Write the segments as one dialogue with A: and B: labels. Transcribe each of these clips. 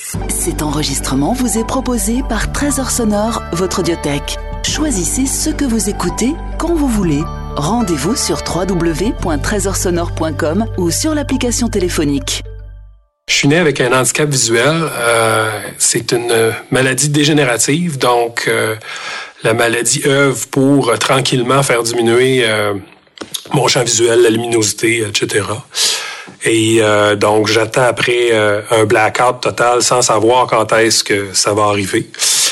A: Cet enregistrement vous est proposé par Trésor Sonore, votre audiothèque. Choisissez ce que vous écoutez quand vous voulez. Rendez-vous sur www.trésorsonore.com ou sur l'application téléphonique.
B: Je suis né avec un handicap visuel. C'est une maladie dégénérative, donc la maladie œuvre pour tranquillement faire diminuer mon champ visuel, la luminosité, etc. Et donc, j'attends après un blackout total sans savoir quand est-ce que ça va arriver.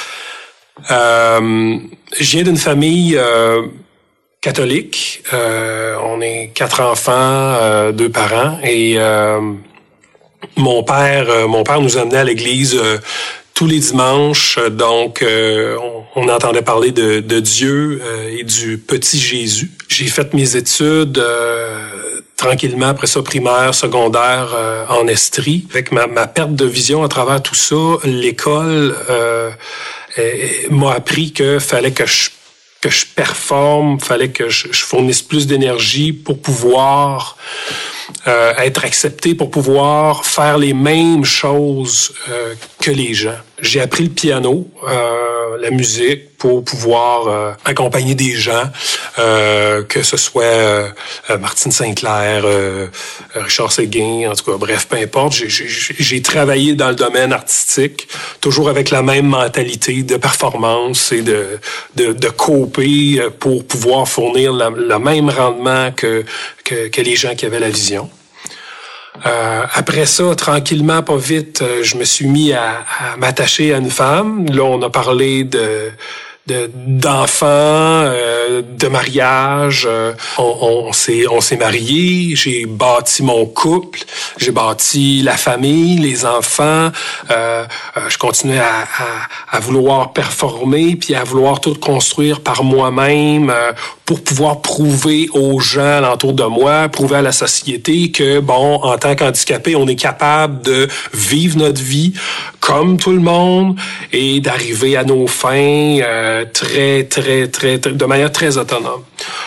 B: Je viens d'une famille catholique. On est 4 enfants, 2 parents. Et mon père nous amenait à l'église tous les dimanches. Donc, on entendait parler de Dieu et du petit Jésus. J'ai fait mes études tranquillement, après ça, primaire, secondaire, en Estrie. Avec ma perte de vision à travers tout ça, l'école m'a appris que fallait que je performe, fallait que je fournisse plus d'énergie pour pouvoir être accepté, pour pouvoir faire les mêmes choses que les gens. J'ai appris le piano, la musique, pour pouvoir accompagner des gens, que ce soit Martine Saint-Clair, Richard Séguin, en tout cas, bref, peu importe. J'ai travaillé dans le domaine artistique, toujours avec la même mentalité de performance et de coper pour pouvoir fournir le même rendement que les gens qui avaient la vision. Après ça, tranquillement, pas vite, je me suis mis à m'attacher à une femme. Là, on a parlé d'enfants, de mariage. On s'est mariés. J'ai bâti mon couple. J'ai bâti la famille, les enfants. Je continuais à vouloir performer puis à vouloir tout construire par moi-même pour pouvoir prouver aux gens alentour de moi, prouver à la société que, bon, en tant qu'handicapé, on est capable de vivre notre vie comme tout le monde et d'arriver à nos fins très, de manière très autonome.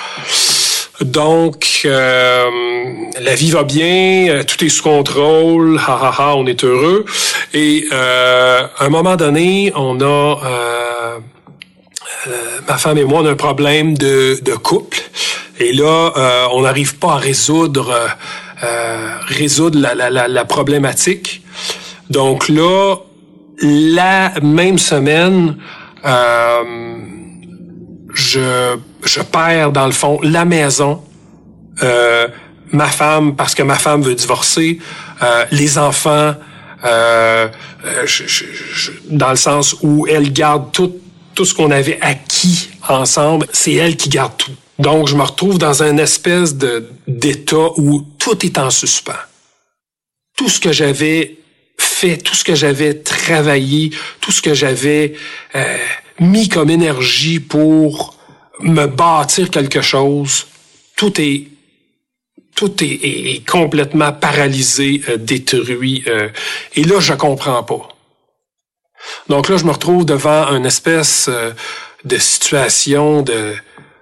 B: Donc, la vie va bien, tout est sous contrôle, on est heureux. Et à un moment donné, on a... ma femme et moi, on a un problème de couple. Et là, on n'arrive pas à résoudre la problématique. Donc là, la même semaine, je perds, dans le fond, la maison, ma femme, parce que ma femme veut divorcer, les enfants, dans le sens où elle garde tout ce qu'on avait acquis ensemble, c'est elle qui garde tout. Donc, je me retrouve dans une espèce d'état où tout est en suspens. Tout ce que j'avais fait, tout ce que j'avais travaillé, tout ce que j'avais mis comme énergie pour me bâtir quelque chose, tout est complètement paralysé, détruit. Et là, je comprends pas. Donc là, je me retrouve devant une espèce de situation de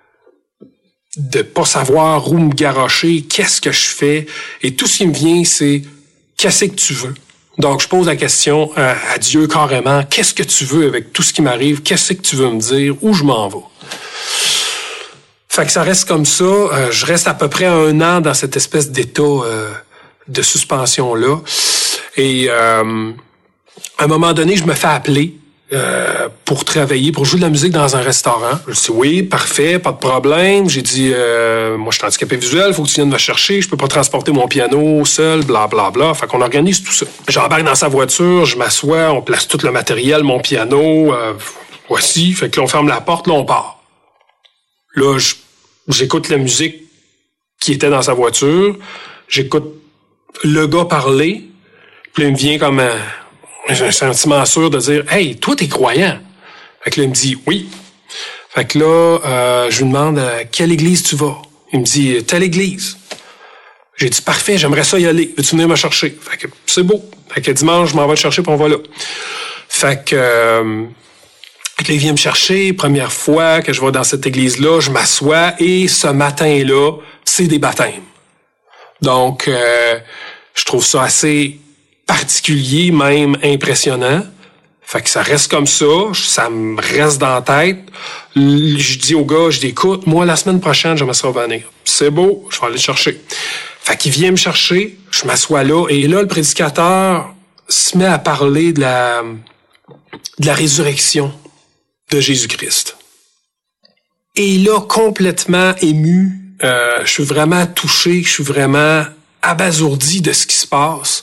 B: pas savoir où me garrocher, qu'est-ce que je fais. Et tout ce qui me vient, c'est « qu'est-ce que tu veux? » Donc, je pose la question à Dieu carrément, « qu'est-ce que tu veux avec tout ce qui m'arrive? Qu'est-ce que tu veux me dire? Où je m'en vais? » Fait que ça reste comme ça. Je reste à peu près 1 an dans cette espèce d'état de suspension-là. Et à un moment donné, je me fais appeler pour travailler, pour jouer de la musique dans un restaurant. Je dis oui, parfait, pas de problème. J'ai dit, moi je suis handicapé visuel, faut que tu viennes me chercher, je peux pas transporter mon piano seul, blablabla. Fait qu'on organise tout ça. J'embarque dans sa voiture, je m'assois, on place tout le matériel, mon piano, voici. Fait que là, on ferme la porte, là, on part. Là, j'écoute la musique qui était dans sa voiture, j'écoute le gars parler, puis là, il me vient comme un sentiment sûr de dire « Hey, toi, t'es croyant? » Fait que là, il me dit « Oui. » Fait que là, je lui demande « Quelle église tu vas? » Il me dit « Telle église. » J'ai dit « Parfait, j'aimerais ça y aller. Veux-tu venir me chercher? » Fait que c'est beau. Fait que dimanche, je m'en vais te chercher, puis on va là. Fait que là, il vient me chercher. Première fois que je vais dans cette église-là, je m'assois et ce matin-là, c'est des baptêmes. Donc, je trouve ça assez particulier, même impressionnant. Fait que ça reste comme ça me reste dans la tête. Je dis au gars, je dis, écoute, moi, la semaine prochaine, j'aimerais ça revenir. C'est beau, je vais aller le chercher. Fait qu'il vient me chercher, je m'assois là, et là, le prédicateur se met à parler de la résurrection de Jésus-Christ. Et là, complètement ému, je suis vraiment touché, je suis vraiment abasourdi de ce qui se passe.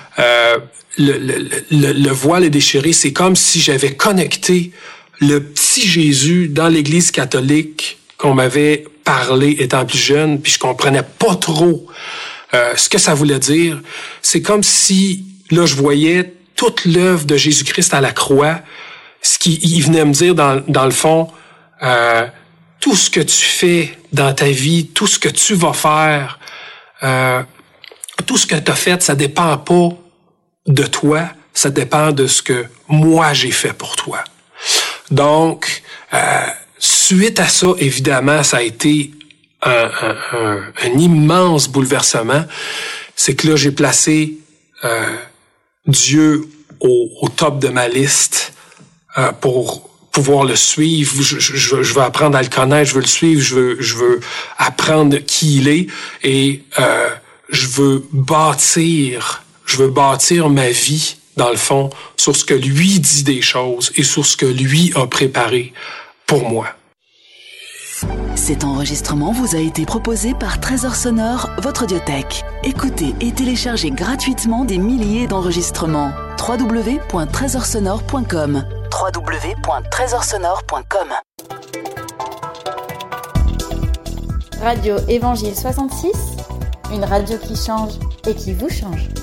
B: Le voile est déchiré, c'est comme si j'avais connecté le petit Jésus dans l'Église catholique qu'on m'avait parlé étant plus jeune, puis je comprenais pas trop ce que ça voulait dire. C'est comme si, là, je voyais toute l'œuvre de Jésus-Christ à la croix, ce qu'il venait me dire dans le fond, tout ce que tu fais dans ta vie, tout ce que tu vas faire, tout ce que tu as fait, ça dépend pas de toi, ça dépend de ce que moi j'ai fait pour toi. Donc, suite à ça, évidemment, ça a été un immense bouleversement. C'est que là, j'ai placé Dieu au top de ma liste pour pouvoir le suivre. Je veux apprendre à le connaître, je veux le suivre, je veux apprendre qui il est et je veux bâtir ma vie, dans le fond, sur ce que lui dit des choses et sur ce que lui a préparé pour moi.
A: Cet enregistrement vous a été proposé par Trésor Sonore, votre audiothèque. Écoutez et téléchargez gratuitement des milliers d'enregistrements. www.trésorsonore.com www.trésorsonore.com
C: Radio Évangile 66, une radio qui change et qui vous change.